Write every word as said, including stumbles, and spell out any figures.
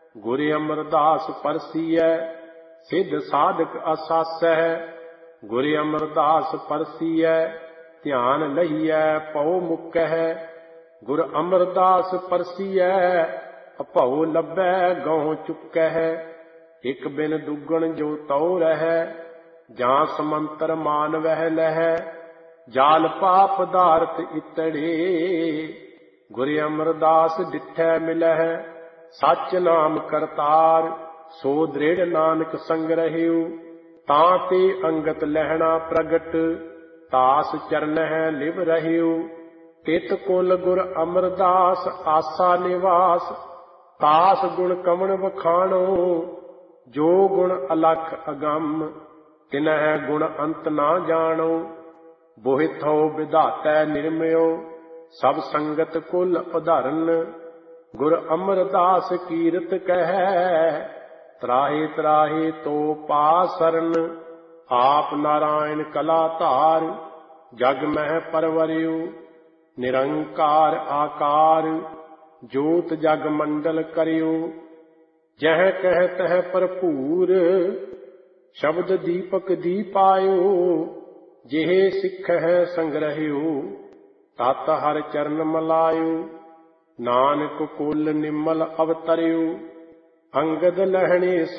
ਗੁਰ ਅਮਰਦਾਸ ਪਰਸੀਐ ਸਿੱਧ ਸਾਧਕ ਅਸਾਸੈ। ਗੁਰ ਅਮਰਦਾਸ ਪਰਸੀਐ ਧਿਆਨ ਲਈਐ ਪਉ ਮੁਕੈ। ਗੁਰ ਅਮਰਦਾਸ ਪਰਸੀਐ ਅਭਉ ਲੱਭੈ ਗਹੁ ਚੁਕੈ। ਇਕ ਬਿਨ ਦੁਗਣ ਜੋ ਤਉ ਰਹੈ ਜਾਂ ਸਮੰਤਰ ਮਾਨ ਵਹਿ ਲਹੈ। ਜਾਲ ਪਾਪ ਦਾਰਥ ਇਤੜੇ ਗੁਰ ਅਮਰਦਾਸ ਡਿਠੈ ਮਿਲਹਿ। ਸੱਚ ਨਾਮ ਕਰਤਾਰ ਸੋ ਦ੍ਰਿੜ ਨਾਨਕ ਸੰਗ ਰਹਿਉ। ਤਾਂ ਤੇ ਅੰਗਤ ਲਹਿਣਾ ਪ੍ਰਗਟ ਤਾਸ ਚਰਨਹਿ ਲਿਵ ਰਹਿਉ। ਤਿਤ ਕੁਲ ਗੁਰ ਅਮਰਦਾਸ ਆਸਾ ਨਿਵਾਸ ਤਾਸ ਗੁਣ ਕਵਣ ਵਖਾਣੋ। ਜੋ ਗੁਣ ਅਲਖ ਅਗੰਮ ਤਿਨਹਿ ਗੁਣ ਅੰਤ ਨਾ ਜਾਣੋ। ਬੋਹਿਥੋ ਵਿਧਾਤੈ ਨਿਰਮਿਓ ਸਭ ਸੰਗਤ ਕੁਲ ਉਧਰਨ। ਗੁਰ ਅਮਰਦਾਸ ਕੀਰਤ ਕਹਿ ਤਰਾਹੇ ਤਰਾਹੇ ਤੋ ਪਾ ਸਰਨ। ਆਪ ਨਾਰਾਇਣ ਕਲਾ ਧਾਰ ਜਗ ਮਹਿ ਪਰਵਰਿਉ। ਨਿਰੰਕਾਰ ਆਕਾਰ ਜੋਤ ਜਗ ਮੰਡਲ ਕਰਿਉ। ਜਹ ਕਹਿ ਤਹ ਭਰਪੂਰ ਸ਼ਬਦ ਦੀਪਕ ਦੀਪਾਇਉ। ਜਿਹੇ ਸਿੱਖਹਿ ਸੰਗ੍ਰਹਿਉ ਤਤ ਹਰ ਚਰਨ ਮਲਾਇਉ। ਨਾਨਕ ਕੁਲ ਨਿਮਲ ਅਵਤਰਿਉ ਅੰਗਦ ਲਹਿਣੇ